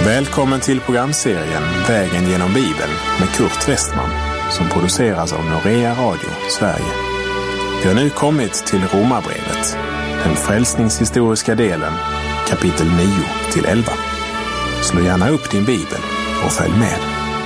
Välkommen till programserien Vägen genom Bibeln med Kurt Westman som produceras av Norea Radio, Sverige. Vi har nu kommit till Romarbrevet, den frälsningshistoriska delen, kapitel 9-11. Slå gärna upp din bibel och följ med.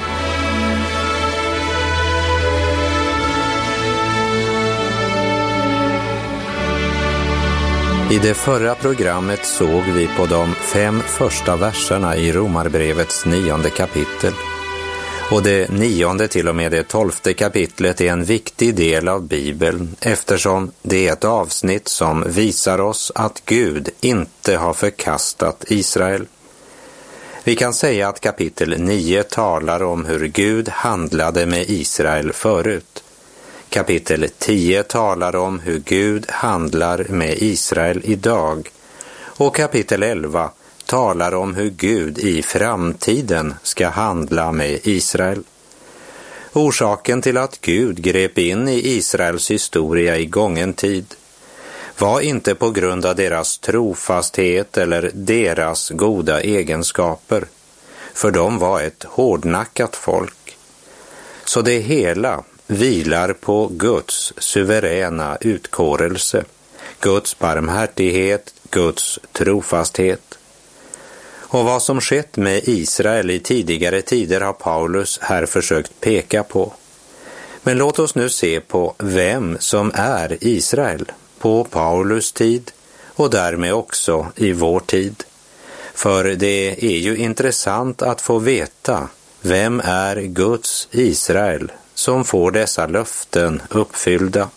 I det förra programmet såg vi på de 5 första verserna i Romarbrevets 9:e kapitel. Och det 9:e till och med det 12:e kapitlet är en viktig del av Bibeln eftersom det är ett avsnitt som visar oss att Gud inte har förkastat Israel. Vi kan säga att kapitel 9 talar om hur Gud handlade med Israel förut. Kapitel 10 talar om hur Gud handlar med Israel idag och kapitel 11 talar om hur Gud i framtiden ska handla med Israel. Orsaken till att Gud grep in i Israels historia i gången tid var inte på grund av deras trofasthet eller deras goda egenskaper, för de var ett hårdnackat folk. Så det hela vilar på Guds suveräna utkårelse, Guds barmhärtighet, Guds trofasthet. Och vad som skett med Israel i tidigare tider har Paulus här försökt peka på. Men låt oss nu se på vem som är Israel på Paulus tid och därmed också i vår tid. För det är ju intressant att få veta vem är Guds Israel som får dessa löften uppfyllda.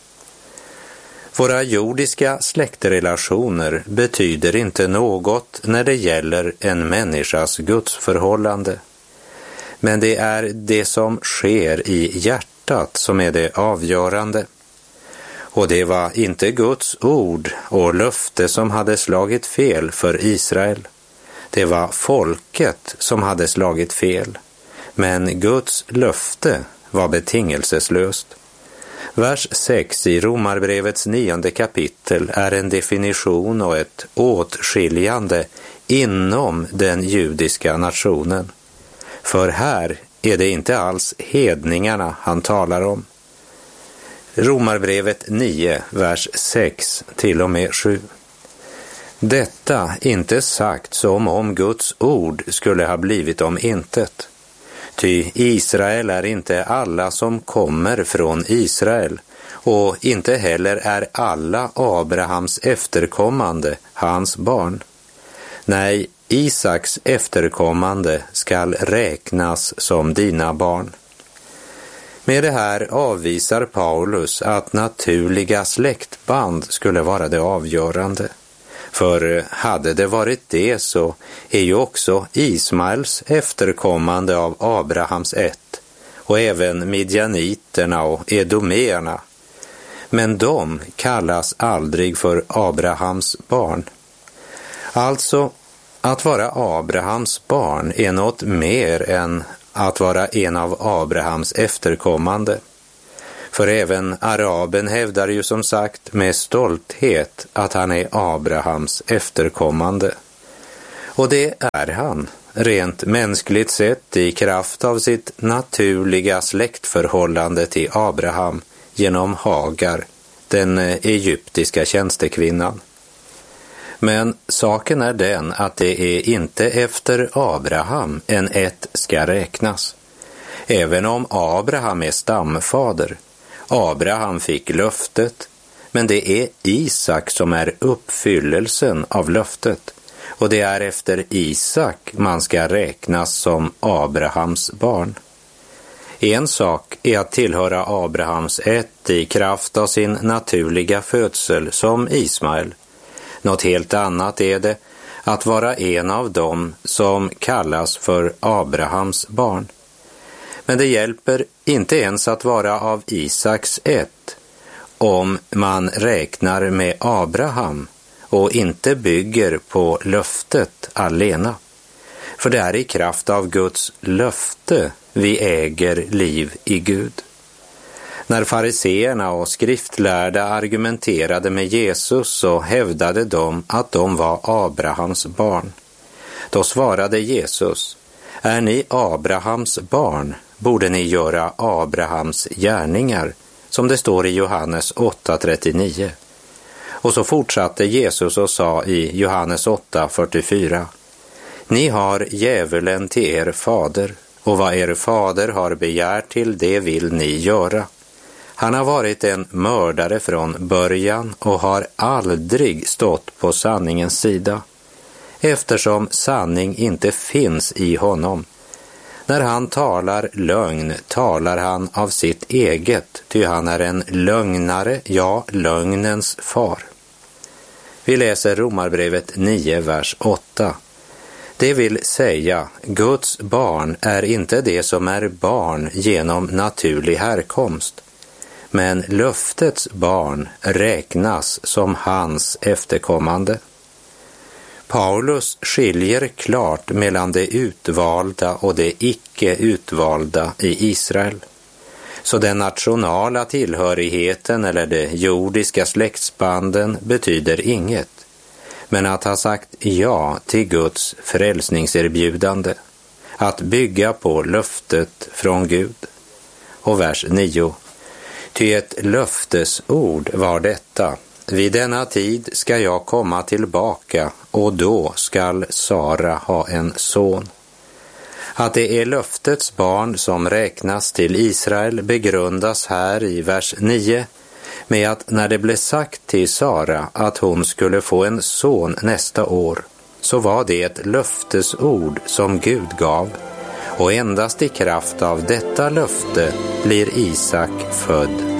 Våra jordiska släktrelationer betyder inte något när det gäller en människas gudsförhållande. Men det är det som sker i hjärtat som är det avgörande. Och det var inte Guds ord och löfte som hade slagit fel för Israel. Det var folket som hade slagit fel. Men Guds löfte var betingelseslöst. Vers 6 i Romarbrevets 9:e kapitel är en definition och ett åtskiljande inom den judiska nationen. För här är det inte alls hedningarna han talar om. Romarbrevet 9, vers 6 till och med 7. Detta inte sagt som om Guds ord skulle ha blivit om intet. Ty Israel är inte alla som kommer från Israel, och inte heller är alla Abrahams efterkommande hans barn. Nej, Isaks efterkommande skall räknas som dina barn. Med det här avvisar Paulus att naturliga släktband skulle vara det avgörande. För hade det varit det så är ju också Ismaels efterkommande av Abrahams ett och även midjaniterna och edomeerna. Men de kallas aldrig för Abrahams barn. Alltså, att vara Abrahams barn är något mer än att vara en av Abrahams efterkommande. För även araben hävdar ju som sagt med stolthet att han är Abrahams efterkommande. Och det är han, rent mänskligt sett, i kraft av sitt naturliga släktförhållande till Abraham genom Hagar, den egyptiska tjänstekvinnan. Men saken är den att det är inte efter Abraham en ett ska räknas. Även om Abraham är stamfader. Abraham fick löftet, men det är Isak som är uppfyllelsen av löftet. Och det är efter Isak man ska räknas som Abrahams barn. En sak är att tillhöra Abrahams ett i kraft av sin naturliga födsel som Ismael. Något helt annat är det att vara en av dem som kallas för Abrahams barn. Men det hjälper inte ens att vara av Isaks ett om man räknar med Abraham och inte bygger på löftet alena. För det är i kraft av Guds löfte vi äger liv i Gud. När fariseerna och skriftlärda argumenterade med Jesus så hävdade de att de var Abrahams barn. Då svarade Jesus: är ni Abrahams barn, borde ni göra Abrahams gärningar, som det står i Johannes 8:39. Och så fortsatte Jesus och sa i Johannes 8:44: ni har djävulen till er fader, och vad er fader har begärt till det vill ni göra. Han har varit en mördare från början och har aldrig stått på sanningens sida, eftersom sanning inte finns i honom. När han talar lögn talar han av sitt eget, ty han är en lögnare, ja, lögnens far. Vi läser Romarbrevet 9, vers 8. Det vill säga, Guds barn är inte det som är barn genom naturlig härkomst, men löftets barn räknas som hans efterkommande. Paulus skiljer klart mellan det utvalda och det icke utvalda i Israel. Så den nationala tillhörigheten eller de jordiska släktsbanden betyder inget, men att ha sagt ja till Guds frälsningserbjudande, att bygga på löftet från Gud. Och vers 9. Ty ett löftesord var detta: vid denna tid ska jag komma tillbaka, och då skall Sara ha en son. Att det är löftets barn som räknas till Israel begrundas här i vers 9 med att när det blev sagt till Sara att hon skulle få en son nästa år, så var det ett löftesord som Gud gav, och endast i kraft av detta löfte blir Isak född